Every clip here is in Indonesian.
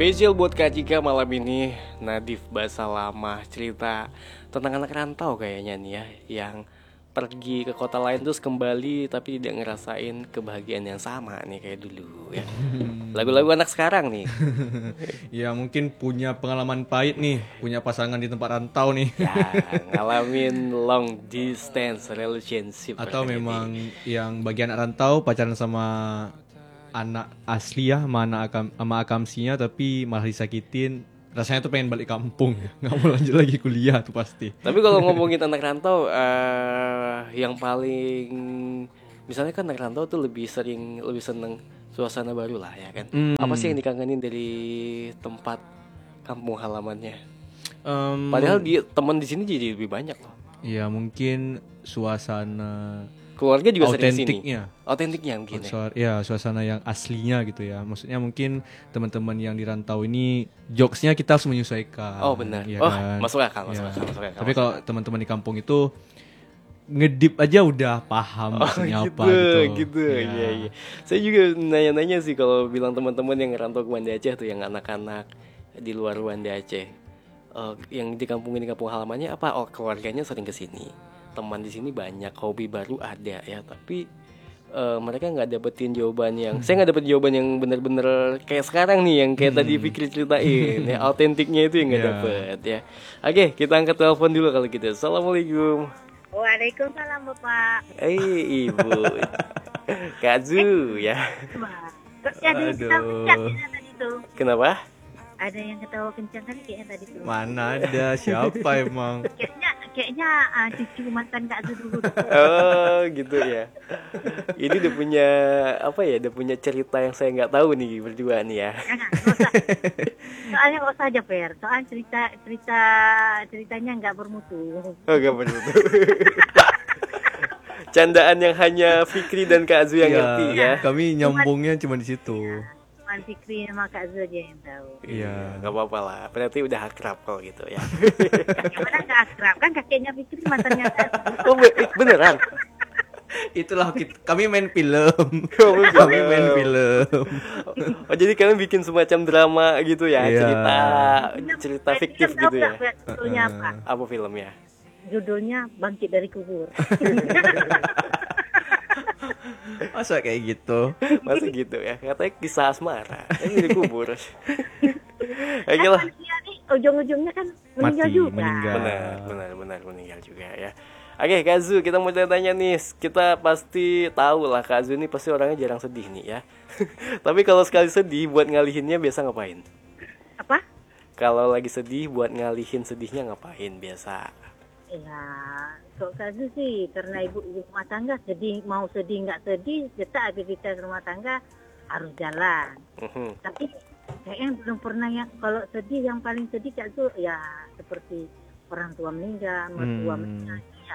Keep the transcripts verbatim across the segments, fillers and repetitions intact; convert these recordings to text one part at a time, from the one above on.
Spesial buat Kak Cika malam ini, Nadif Bahasa Lama, cerita tentang anak rantau kayaknya nih ya, yang pergi ke kota lain terus kembali tapi tidak ngerasain kebahagiaan yang sama nih kayak dulu ya. Lagu-lagu anak sekarang nih. Ya mungkin punya pengalaman pahit nih, punya pasangan di tempat rantau nih. Ya, ngalamin long distance relationship. Atau berarti. memang yang bagian anak rantau pacaran sama anak asli ya, sama anak akam, sama akamsinya tapi malah disakitin. Rasanya tuh pengen balik kampung, nggak mau lanjut lagi kuliah tuh pasti. Tapi kalau ngomongin anak rantau, uh, yang paling misalnya kan anak rantau tuh lebih sering lebih seneng suasana baru lah ya kan. Hmm. Apa sih yang dikangenin dari tempat kampung halamannya? Um, Padahal di teman di sini jadi lebih banyak loh. Ya mungkin suasana Keluarga juga sering kesini. autentiknya. Autentiknya mungkin ya. Suara, ya suasana yang aslinya gitu ya. Maksudnya mungkin teman-teman yang di rantau ini jokesnya kita harus menyesuaikan. Oh benar. Ya Oh kan? masuk akal, masuk Ya. akal, masuk akal. Tapi kalau teman-teman di kampung itu ngedip aja udah paham Oh maksudnya gitu, apa gitu. gitu. Ya. Iya, iya. Saya juga nanya-nanya sih kalau bilang teman-teman yang ngerantau ke Banda Aceh tuh, yang anak-anak di luar Banda Aceh, uh, yang di kampung ini kampung halamannya apa? Oh keluarganya sering kesini, teman di sini banyak, hobi baru ada ya. Tapi uh, mereka nggak dapetin jawaban yang, hmm. saya nggak dapetin jawaban yang bener-bener kayak sekarang nih, yang kayak hmm. tadi Fikri ceritain, ya autentiknya itu yang nggak yeah. dapet ya. Oke, kita angkat telepon dulu kalau gitu. Assalamualaikum. Waalaikumsalam Bapak. Eh Ibu Kak Zu ya. Kok ada yang ketawa kencang tadi tuh? Kenapa? Ada yang ketawa kencang tadi kayaknya tadi tuh. Mana ada, siapa emang? Kayaknya kayaknya uh, cucu mantan Kak Zu dulu. Oh gitu ya. Ini udah punya apa ya? Udah punya cerita yang saya nggak tahu nih berdua nih ya. Jangan, nggak usah. Soalnya nggak usah aja Fer. Soal cerita cerita ceritanya nggak bermutu. Oh nggak bermutu. Candaan yang hanya Fikri dan Kak Zu yang ya, ngerti ya. Kami nyambungnya cuma di situ. Cuma Fikri sama Kak Zu aja yang tahu. Iya, nggak apa-apa lah. Berarti udah akrab kok gitu ya. Gimana nggak akrab? Kan kakeknya Fikri mantannya Kak Zu. Oh be- beneran? Itulah kita, kami main film. Oh, kami main film. Oh jadi kalian bikin semacam drama gitu ya, yeah. cerita cerita fiktif gitu ya. Judulnya apa? Apa filmnya? Judulnya Bangkit dari Kubur. Masa kayak gitu? Masa gitu ya? Katanya kisah asmara. Ini dikubur. Oke lah. Ujung-ujungnya kan meninggal Mati, juga. meninggal. Benar, benar, benar meninggal juga ya. Oke, Kak Zu, kita mau tanya nih. Kita pasti tahu lah Kak Zu ini pasti orangnya jarang sedih nih ya. Tapi kalau sekali sedih buat ngalihinnya biasa ngapain? Apa? Kalau lagi sedih buat ngalihin sedihnya ngapain biasa? Ya, kok Kak Zu sih karena ibu ibu rumah tangga, sedih mau sedih nggak sedih, tetap aktivitas rumah tangga harus jalan. Uh-huh. Tapi kayaknya belum pernah yang kalau sedih yang paling sedih Kak Zu ya seperti orang tua meninggal, mertua hmm. meninggal ya.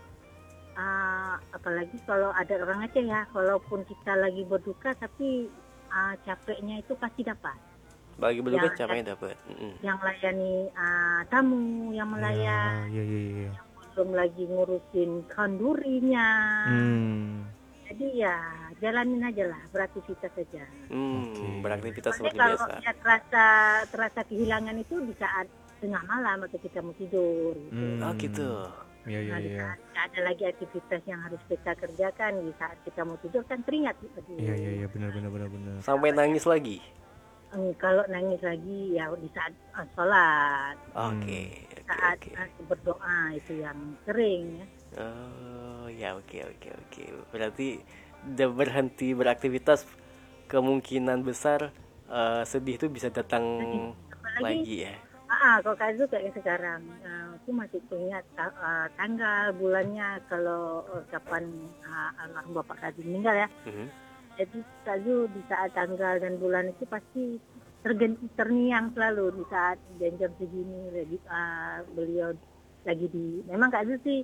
Uh, apalagi kalau ada orang aja ya, walaupun kita lagi berduka tapi uh, capeknya itu pasti dapat. Bagi berduka capeknya dapat. Mm-hmm. Yang layani uh, tamu, yang melayan, ya, ya, ya, ya. yang belum lagi ngurusin kandurinya. Hmm. Jadi ya jalanin aja lah, beraktivitas saja. Hmm, okay. Beraktivitas seperti kalau biasa. Kalau terasa terasa kehilangan itu di saat tengah malam atau kita mau tidur. Gitu. Hmm. Oh gitu. Ya, ya, ya. Nah, ada lagi aktivitas yang harus kita kerjakan di saat kita mau tidur kan teringat. Iya iya iya benar benar benar benar. Sampai nangis lagi. Hmm, kalau nangis lagi ya di saat uh, sholat. Oke. Okay, okay, saat okay. uh, berdoa itu yang sering ya. Oh ya oke okay, oke okay, oke. Okay. Berarti udah berhenti beraktivitas kemungkinan besar uh, sedih itu bisa datang lagi, lagi ya. Ah, kalau Kak Zu kayak sekarang, uh, aku masih ingat uh, tanggal, bulannya kalau uh, kapan uh, almarhum Bapak Kak Zu meninggal ya. Uh-huh. Jadi Kak Zu di saat tanggal dan bulan itu pasti tergen- terniang selalu di saat jam-jam segini lagi uh, beliau lagi di. Memang Kak Zu sih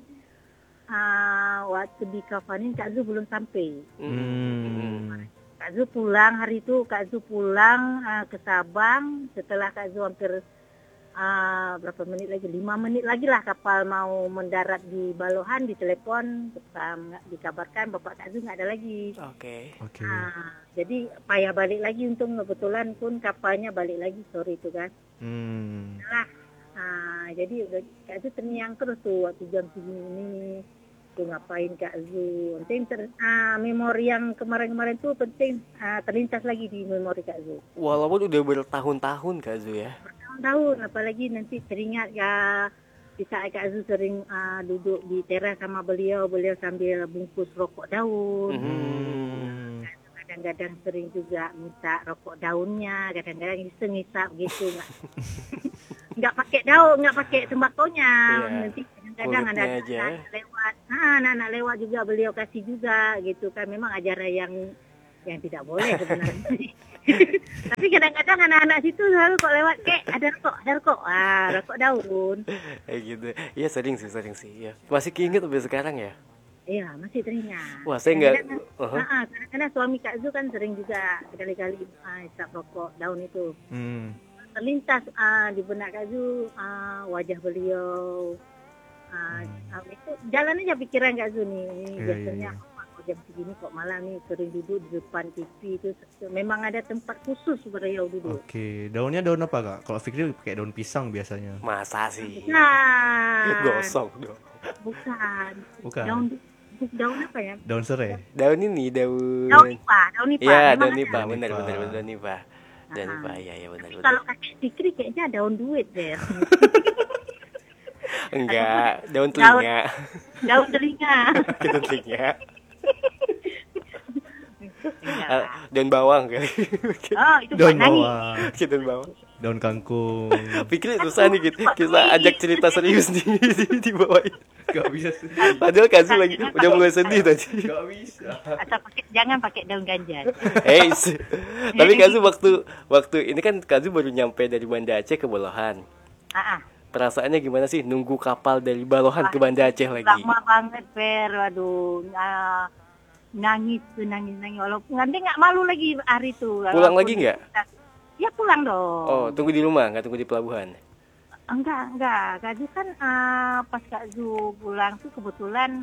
uh, waktu di kafanin Kak Zu belum sampai. Hmm. Kak Zu pulang hari itu Kak Zu pulang uh, ke Sabang setelah Kak Zu hampir ah, berapa menit lagi, lima menit lagi lah kapal mau mendarat di Balohan, ditelepon, um, dikabarkan Bapak Kak Zu nggak ada lagi. Oke. Oke. Ah, jadi payah balik lagi, untung kebetulan pun kapalnya balik lagi sore itu kan. Hmm. Lah, ah, jadi udah Kak Zu terngiang terus tuh waktu jam segini ini. Tuh ngapain Kak Zu? Penting ter, ah, memori yang kemarin-kemarin tuh penting ah, terlintas lagi di memori Kak Zu. Walaupun udah bertahun-tahun Kak Zu ya. Tahun-tahun, apalagi nanti teringat ya di saat Kak Zu sering ah, duduk di teras sama beliau, beliau sambil bungkus rokok daun. Hmm. Kadang-kadang sering juga minta rokok daunnya, kadang-kadang iseng-isap gitu, nggak nggak pakai daun, nggak pakai tembakonya. Iya, Nanti kadang-kadang ada kulitnya aja. anak lewat, ah, anak-anak lewat juga beliau kasih juga gitu kan. Memang ajaran yang yang tidak boleh sebenarnya. Tapi kadang-kadang anak-anak situ selalu kok lewat kayak ada rokok, ada rokok, ah rokok daun. Kayak gitu. Iya sering sih, sering sih. Ya. Masih keinget sampai sekarang ya. Iya, masih teringat. Wah, saya nggak. Kadang-kadang, Uh-huh. ah, ah, kadang-kadang suami Kak Zu kan sering juga sekali-kali ah, isap rokok daun itu. Hmm. Terlintas ah, di benak Kak Zu ah, wajah beliau. Ah, ah, itu jalan aja pikiran Kak Zu nih. Ini Iya, biasanya iya, kok jam segini kok malam nih sering duduk di depan T V itu. Memang ada tempat khusus beliau duduk. Oke, daunnya daun apa kak? Kalau Fikri pakai daun pisang biasanya. Masa sih? Nah, Gosong dong. bukan. Bukan. Daun daun apa ya? Daun serai. Daun ini, daun. Daun nipa, daun nipa. Iya, Memang daun ada. nipa, Daun benar nipa. benar benar daun nipa. Daun Ah. nipa, iya iya benar Tapi benar. kalau kakek Fikri kayaknya daun duit deh. Enggak, daun Daun- telinga. Daun telinga. Daun telinga. Enggak Ah, lah. daun bawang kali. Oh, itu Daun buat nangis. bawang. Daun bawang. Daun kangkung. Pikir susah nih kita, kita ajak cerita serius nih di, di bawah ini. Gak bisa sih. Padahal Kazu lagi udah mulai sedih tadi. Gak bisa. Atau pakai, jangan pakai daun ganjan. Hei, tapi Kazu waktu waktu ini kan Kazu baru nyampe dari Banda Aceh ke Balohan. Ah, ah. Perasaannya gimana sih nunggu kapal dari Balohan ke Banda Aceh lagi? Lama banget, Fer. Waduh. Ah, nangis tuh, nangis, nangis. Walaupun nanti nggak malu lagi hari itu. Pulang lagi nggak? Ya pulang dong. Oh, tunggu di rumah, nggak tunggu di pelabuhan. Enggak, enggak. Kak Zu kan ah, pas Kak Zu pulang tuh kebetulan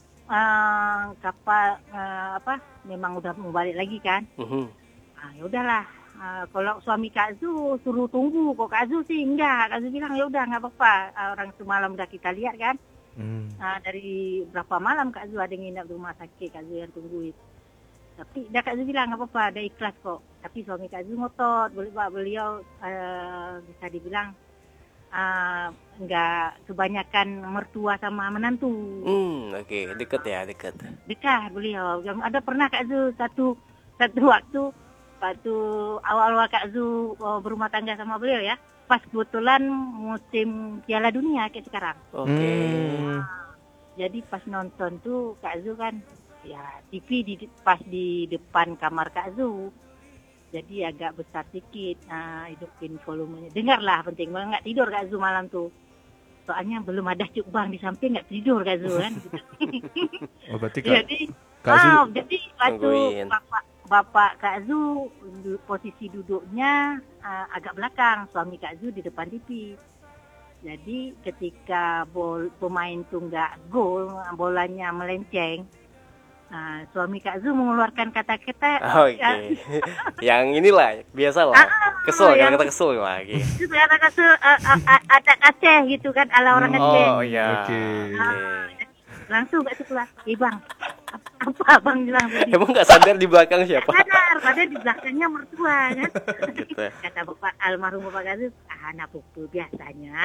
ah, kapal ah, apa memang udah mau balik lagi kan. Mhm. Ah, ya udahlah. Ah, kalau suami Kak Zu suruh tunggu, kok Kak Zu sih enggak. Kak Zu bilang ya udah nggak apa-apa. Ah, orang semalam udah kita lihat kan. Hmm. Ah, dari berapa malam Kak Zu ada nginap di rumah sakit, Kak Zu yang tungguin. Tapi dah Kak Zu bilang nggak apa-apa, ada ikhlas kok. Tapi suami Kak Zu ngotot, boleh pak beliau ah, bisa dibilang ah, nggak kebanyakan mertua sama menantu. Hmm, oke, deket ya, deket. Dekat beliau. Yang ada pernah Kak Zu satu satu waktu waktu awal-awal Kak Zu oh, berumah tangga sama beliau ya. Pas kebetulan musim Piala Dunia kayak sekarang. Oke. Hmm. Jadi pas nonton tuh Kak Zu kan ya T V di pas di depan kamar Kak Zu. Jadi agak besar sedikit, nah, hidupin volumenya. Dengarlah, penting banget nggak tidur Kak Zu malam tuh. Soalnya belum ada cukbang di samping nggak tidur Kak Zu kan. Oh berarti kak. Jadi, Kak Zu- ah, jadi waktu Tungguin. bapak bapak Kak Zu du- posisi duduknya ah, agak belakang, suami Kak Zu di depan T V. Jadi ketika bol, pemain tuh nggak gol, bolanya melenceng, ah, suami Kak Zu mengeluarkan kata-kata. Oke. Yang inilah biasa lah. Ah, Kesel, yang- kata kesel lagi. Itu kata-kata ah, ah, ah, ada Aceh gitu kan, ala orang Aceh. Oh iya. Oke. Ah, langsung Kak Zu keluar, eh bang, apa abang bilang tadi? Emang nggak sadar di belakang siapa? Sadar, padahal di belakangnya mertua kan. Gitu. Kata bapak almarhum bapak Kazu, ah, anak pupu biasanya.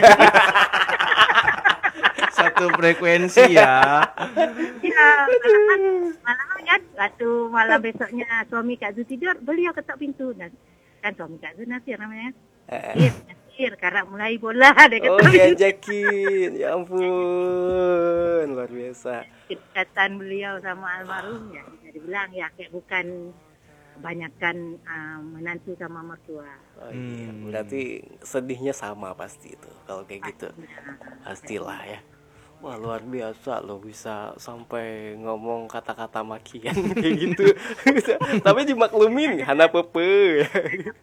Satu frekuensi ya. Ya, malahan, malahan kan, waktu malam besoknya suami Kak Zu tidur, beliau ketok pintu. Nah, kan suami Kak Zu Nasir namanya. Eh. Nasir, Nasir, karena mulai bola dia Oh, ketok pintu. diajakin. Ya ampun, luar biasa. Kedekatan beliau sama almarhum ya bisa dibilang ya kayak bukan kebanyakan ah, menantu sama mertua. Oh, iya. Hmm. Berarti sedihnya sama pasti itu kalau kayak gitu. Nah, Pastilah ya. Wah, luar biasa loh bisa sampai ngomong kata-kata makian kayak gitu. Tapi dimaklumin hana pepe.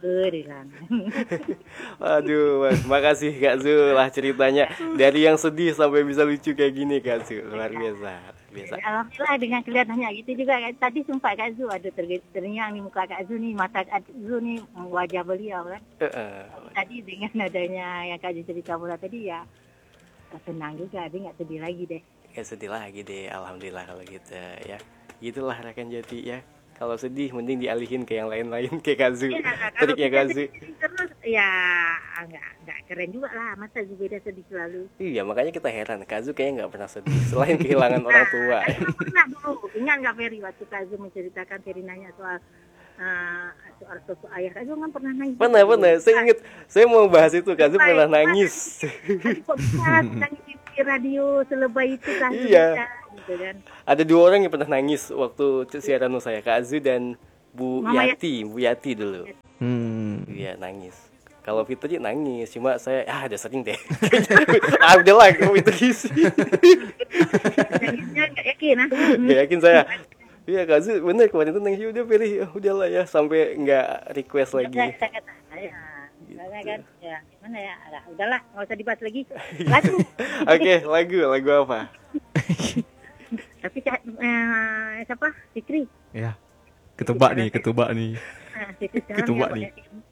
ke, dia bilang. Aduh, Mas, makasih Kak Zul lah ceritanya. Dari yang sedih sampai bisa lucu kayak gini Kak Zul. Luar biasa. Biasa. Alhamdulillah dengan kelihatannya gitu juga. Tadi sumpah Kak Zul, aduh ter- terngiang nih muka Kak Zul nih, mata Kak Zul nih, wajah beliau kan. Uh-uh. Tadi dengan adanya yang Kak Zul cerita mula tadi ya, tenang juga, dia nggak sedih lagi deh. Gak sedih lagi deh, alhamdulillah kalau gitu ya. Gitulah Rakan Jati ya. Kalau sedih mending dialihin ke yang lain-lain kayak Kak Zul. Ya, kalau Triknya kita Kak Zul. sedih terus ya nggak nggak keren juga lah, masa Zul beda sedih selalu. Iya, makanya kita heran. Kak Zul kayaknya nggak pernah sedih selain kehilangan orang tua. Nah, kan pernah dulu, ingat nggak Ferry waktu Kak Zul menceritakan, Ferry nanya soal uh, soal sosok ayah, Kak Zul kan pernah nangis. Pernah, pernah. Saya ingat, saya mau bahas itu. Kak Zul pernah nangis. Kok bisa nangis di radio selebay itu kan? Iya. Gitu kan. Ada dua orang yang pernah nangis waktu siaran saya, Kak Zul dan Bu Mama Yati, Bu Yati dulu. Hmm. Iya, nangis. Kalau Fitri nangis, cuma saya ah udah sering deh. Ah udahlah, kamu Fitri sih. Nangisnya nggak yakin ah. Gak yakin saya. Iya Kak Zul bener kemarin itu nangis, udah pilih, ya udahlah ya sampai nggak request lagi. Saya kata, ya, misalnya kan, ya gimana ya, Alah, udahlah, nggak usah dibahas lagi. Lagu. Oke, lagu, lagu apa? Tapi eh, siapa? Fikri. Ya. Ketebak nih, ketebak nih. Nah, Fikri sekarang Ketebak ya, nih.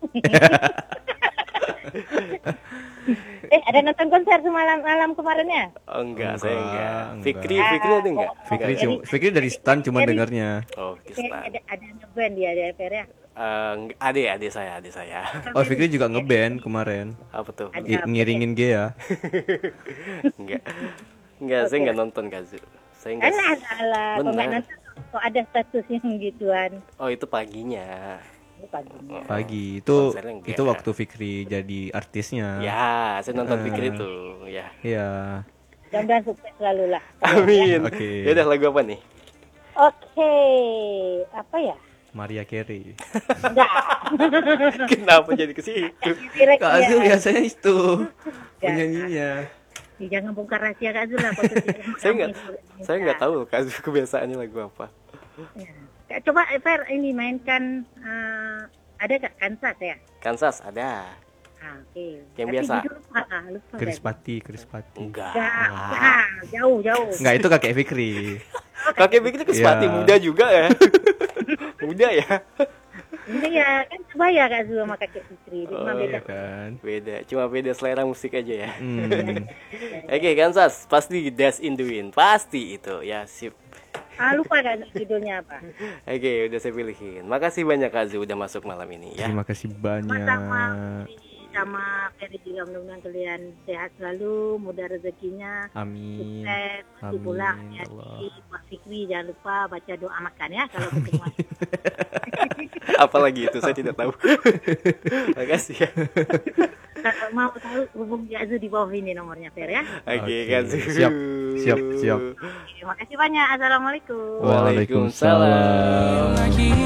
eh, ada nonton konser semalam malam kemarinnya? Oh, enggak, Enggak, saya enggak. enggak. Fikri, Fikri ada enggak? Fikri Enggak, cuma, Fikri dari stan cuma dengarnya. Oh, Eh, Kistan. ada ada ngeband dia ada Fer ya. Eh, ade, ade saya, ade saya. Oh, Fikri juga ngeband kemarin. Apa tuh? Ada. I- ngiringin Gea. Enggak. Enggak, saya enggak nonton Kak Zul. Saya enggak. Alah, alah, kok nggak Benar. nonton? Kok ada status yang gituan? Oh, itu paginya. Ini paginya. Pagi. Itu Konsernya Gea. itu waktu Fikri jadi artisnya. Ya, saya nonton Ah. Fikri itu, ya. Iya. Mudah-mudahan sukses selalu lah. Amin. Oke. Ya udah lagu apa nih? Oke, apa ya? Maria Carey. Enggak. Kenapa jadi ke situ? Direct Kak ya. Azul biasanya itu Ya. penyanyinya. Ya, jangan bongkar rahasia Kak Zul lah. Kok Saya enggak saya enggak tahu Kak Zul kebiasaannya lagu apa. Ya. Coba Fer ini mainkan eh, ada Kak Kansas ya? Kansas ada. Ah, oke. Yang Tapi biasa. judul lupa, ah, lupa. Krispati, Krispati. Enggak. Enggak, ah, jauh jauh. Enggak, itu kakek Fikri. Kakek bikin ke Sepati Ya. muda juga ya. Muda ya. Ini ya kan sebaya Kak Zul sama kakek Fitri. Dia cuma Oh, beda. Iya kan. Beda, cuma beda selera musik aja ya. Hmm. Oke, Kansas pasti Dash in the Wind. Pasti itu ya, sip. Ah lupa Kak Zul judulnya apa? Oke, udah saya pilihin. Makasih banyak Kak Zul udah masuk malam ini ya. Terima kasih Sama-sama banyak. sama Ferry juga, mudah-mudahan kalian sehat selalu, mudah rezekinya, Amin. sukses, masih Amin, pulang ya. Allah. Jadi, Pak Fikri jangan lupa baca doa makan ya kalau ketemu. Apalagi itu saya tidak tahu. Makasih ya. Kalau mau tahu hubungi Kak Zul di bawah ini nomornya Fer ya. Oke, Oke, Kak Zul. siap, siap, siap. Terima kasih banyak. Assalamualaikum. Waalaikumsalam.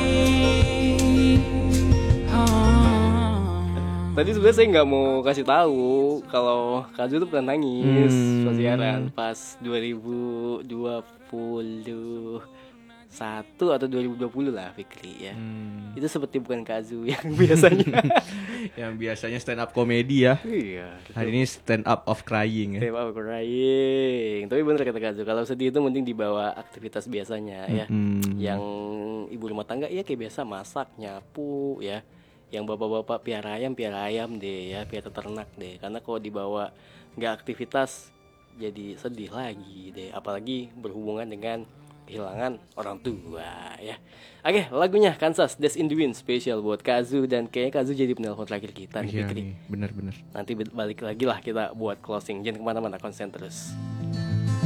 Tadi sebenarnya saya nggak mau kasih tahu kalau Kak Zul tuh pernah nangis Hmm. pas siaran pas dua ribu dua puluh satu atau dua ribu dua puluh lah Fikri ya. Hmm. Itu seperti bukan Kak Zul yang biasanya. Yang biasanya stand up komedi ya. Iya. Hari ini stand up of crying ya. Step up crying. Tapi bener kata Kak Zul, kalau sedih itu mending dibawa aktivitas biasanya ya. Hmm. Yang ibu rumah tangga ya kayak biasa masak, nyapu ya. Yang bapak-bapak piara ayam, piara ayam deh ya, piara ternak deh. Karena kalau dibawa nggak aktivitas jadi sedih lagi deh. Apalagi berhubungan dengan kehilangan orang tua ya. Oke, lagunya Kansas Dash in the Wind spesial buat Kazu, dan kayaknya Kazu jadi penelpon terakhir kita nih Iya Fikri. nih, benar-benar. Nanti balik lagi lah kita buat closing. Jangan kemana-mana, konsen terus.